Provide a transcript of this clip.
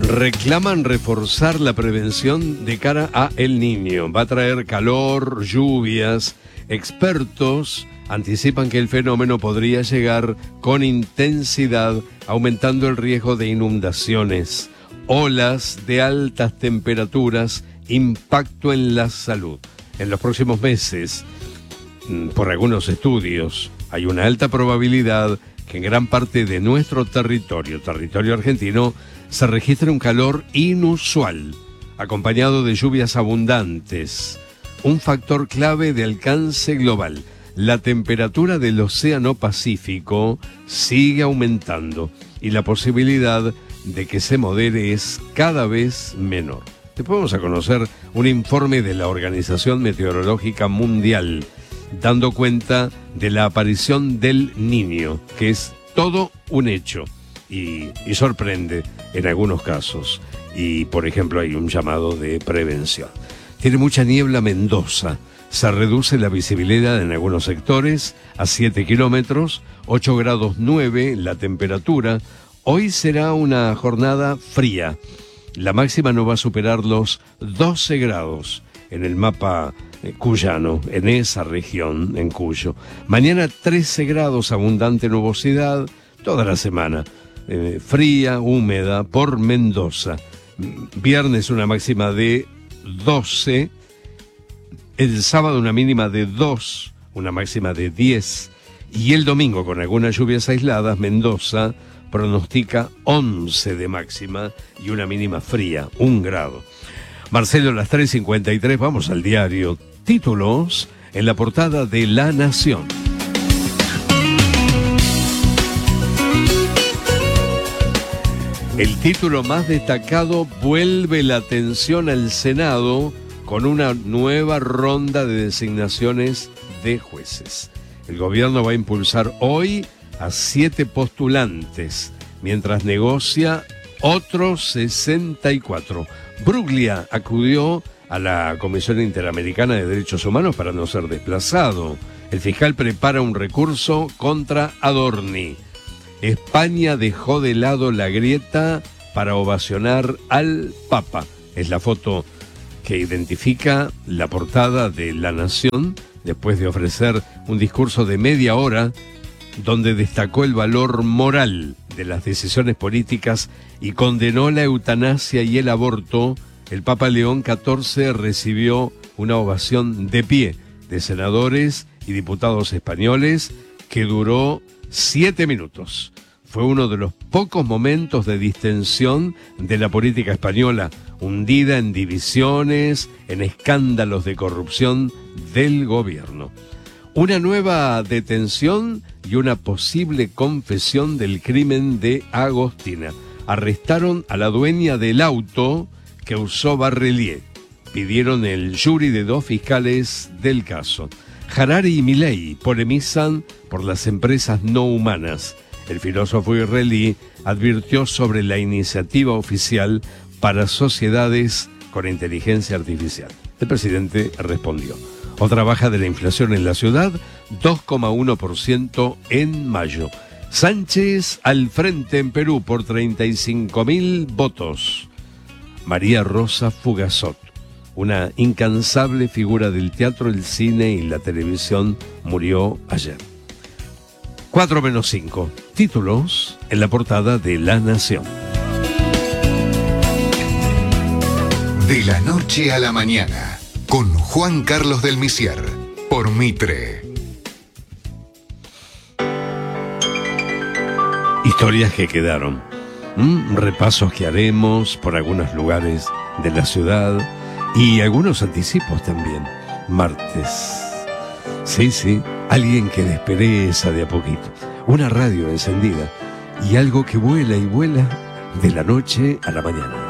Reclaman reforzar la prevención de cara a El Niño. Va a traer calor, lluvias. Expertos anticipan que el fenómeno podría llegar con intensidad, aumentando el riesgo de inundaciones, olas de altas temperaturas, impacto en la salud. En los próximos meses, por algunos estudios, hay una alta probabilidad que en gran parte de nuestro territorio argentino, se registra un calor inusual, acompañado de lluvias abundantes. Un factor clave de alcance global. La temperatura del Océano Pacífico sigue aumentando y la posibilidad de que se modere es cada vez menor. Después vamos a conocer un informe de la Organización Meteorológica Mundial, dando cuenta de la aparición del Niño, que es todo un hecho y sorprende en algunos casos. Y, por ejemplo, hay un llamado de prevención. Tiene mucha niebla Mendoza. Se reduce la visibilidad en algunos sectores a 7 kilómetros, 8 grados 9 la temperatura. Hoy será una jornada fría. La máxima no va a superar los 12 grados en el mapa cuyano, en esa región, en Cuyo. Mañana 13 grados, abundante nubosidad, toda la semana. Fría, húmeda, por Mendoza. Viernes una máxima de 12. El sábado una mínima de 2, una máxima de 10. Y el domingo, con algunas lluvias aisladas, Mendoza pronostica 11 de máxima y una mínima fría, 1 grado. Marcelo, las 3:53, vamos al diario. Títulos en la portada de La Nación. El título más destacado: vuelve la atención al Senado con una nueva ronda de designaciones de jueces. El gobierno va a impulsar hoy a 7 postulantes, mientras negocia otros 64. Bruglia acudió a la Comisión Interamericana de Derechos Humanos para no ser desplazado. El fiscal prepara un recurso contra Adorni. España dejó de lado la grieta para ovacionar al Papa. Es la foto que identifica la portada de La Nación, después de ofrecer un discurso de media hora donde destacó el valor moral de las decisiones políticas y condenó la eutanasia y el aborto. El Papa León XIV recibió una ovación de pie de senadores y diputados españoles que duró 7 minutos. Fue uno de los pocos momentos de distensión de la política española, hundida en divisiones, en escándalos de corrupción del gobierno. Una nueva detención y una posible confesión del crimen de Agostina. Arrestaron a la dueña del auto que usó Barrelier. Pidieron el jury de 2 fiscales del caso. Harari y Milei polemizan por las empresas no humanas. El filósofo israelí advirtió sobre la iniciativa oficial para sociedades con inteligencia artificial. El presidente respondió. Otra baja de la inflación en la ciudad, 2,1% en mayo. Sánchez al frente en Perú por 35.000 votos. María Rosa Fugazot, una incansable figura del teatro, el cine y la televisión, murió ayer. 4-5. Títulos en la portada de La Nación. De la noche a la mañana, con Juan Carlos del Misier, por Mitre. Historias que quedaron. Repasos que haremos por algunos lugares de la ciudad y algunos anticipos también. Martes. Sí, alguien que despereza de a poquito. Una radio encendida y algo que vuela y vuela de la noche a la mañana.